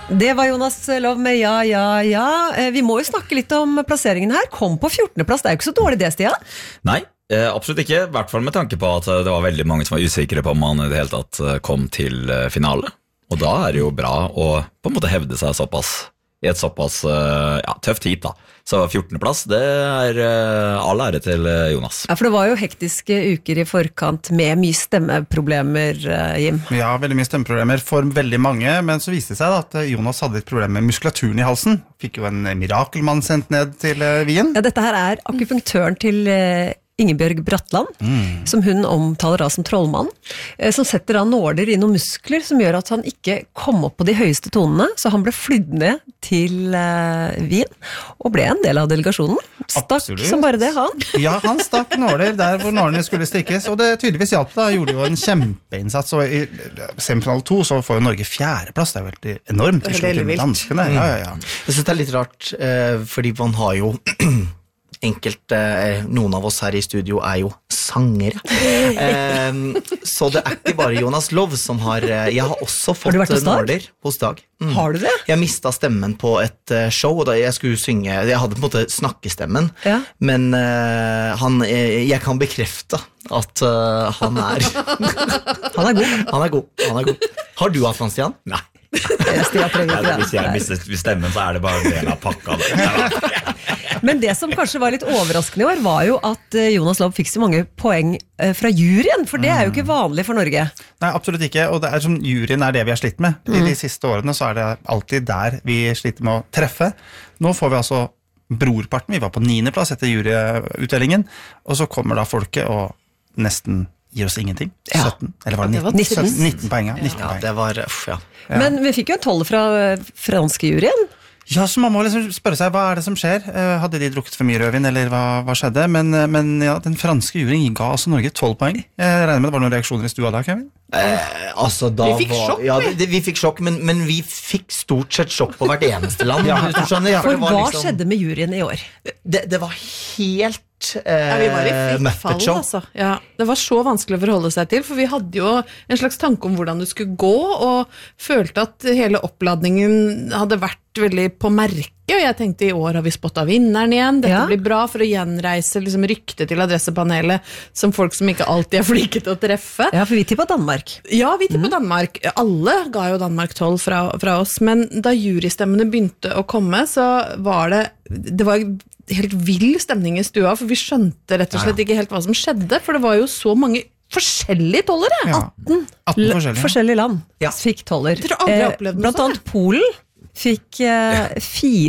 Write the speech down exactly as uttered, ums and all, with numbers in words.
Det var Jonas Love med ja, ja, ja. Vi må jo snakke litt om plasseringen her. Kom på fjortende plass, det er jo ikke så dårlig det, Stian. Nei, eh, absolutt ikke. I hvert fall med tanke på at det var veldig mange som var usikre på om han i det hele tatt kom til finale. Og da er det jo bra å på en måte hevde seg såpass i et såpass ja, tøft hit da. Så fjortende plass, det er all ære til Jonas. Ja, for det var jo hektiske uker i forkant med mye stemmeproblemer, Jim. Ja, veldig mye stemmeproblemer for veldig mange, men så viste det seg da, at Jonas hadde et problem med muskulaturen i halsen. Fikk jo en mirakelmann sendt ned til Wien. Ja, dette her er akupunktøren til Ingebjørg Bratland, mm. som hun omtaler da som trollmann, som setter da nåler i noen muskler som gjør at han ikke kom opp på de høyeste tonene, så han ble flydd ned til uh, Wien, og ble en del av delegasjonen. Stakk Absolutt. Som bare det, han. Ja, han stakk nåler der hvor nålene skulle stikkes, og det tydeligvis hjalp da, gjorde jo en kjempeinnsats, og i semifinale to så får jo Norge fjerdeplass, det er jo helt enormt. Det er veldig vilt. Ja, ja, ja. Jeg synes det er litt rart, eh, fordi man har jo enkelt, eh, noen av oss her i studio er jo sangere. Eh, så det er ikke bare Jonas Love som har, eh, jeg har også fått har nåler hos Dag. Mm. Har du det? Jeg mistet stemmen på et uh, show, og da jeg skulle synge, jeg hadde på en måte snakkestemmen, ja. men uh, han, jeg, jeg kan bekrefte at uh, han er han er god. Han er god, han er god. Har du hatt han, Stian? Nei. Hvis jeg mister stemmen, så er det bare en del av pakka. Men det som kanskje var litt overraskende i år, var jo at Jonas Love fikk så mange poeng fra juryen, for det er jo ikke vanlig for Norge. Nei, absolutt ikke, og det er som juryen er det vi har slitt med. I de siste årene så er det alltid der vi sliter med å treffe. Nå får vi altså brorparten, vi var på niende plass etter juryutdelingen, og så kommer da folket og nesten gir oss ingenting. Ja. sytten, eller var det nitten? nitten. sytten, nitten poeng, ja. Ja, det var, uff, ja. Ja. Men vi fikk jo en toller fra franske juryen. Ja, så man må liksom spørre seg, hva er det som skjer? Hadde de drukket for mye rødvin, eller hva, hva skjedde? Men, men ja, den franske juryen ga altså Norge tolv poeng. Jeg regner med det var noen reaksjoner i stua da, Kevin? Eh, altså da vi fikk var, sjokk, ja, det, vi fikk sjokk, men, men vi fikk stort sett sjokk på hvert eneste land. Ja. Hvis du skjønner, ja, for det var hva liksom, skjedde med juryen i år? Det, det var helt eh, Ja, vi var i Muppet fritt Show. fall, altså. Ja, det var så vanskelig å forholde seg til, for vi hadde jo en slags tanke om hvordan det skulle gå, og følte at hele oppladningen hadde vært veldig på merke, og jeg tenkte i år har vi spottet vinneren igjen, dette Ja. blir bra for å gjenreise liksom, ryktet til adressepanelet som folk som ikke alltid er flinke til å treffe. Ja, for vi tippet Danmark. Ja, vi tippet Danmark. Alle ga jo Danmark tolv fra, fra oss, men da jurystemmene begynte å komme, så var det, det var helt vill stemning i stua, for vi skjønte rett og slett ikke helt hva som skjedde, for det var jo så mange forskjellige tollere. Ja. atten, atten forskjellige. forskjellige land Ja. fikk toller. Jeg tror aldri jeg har opplevd noe Blant annet Polen fikk eh, fire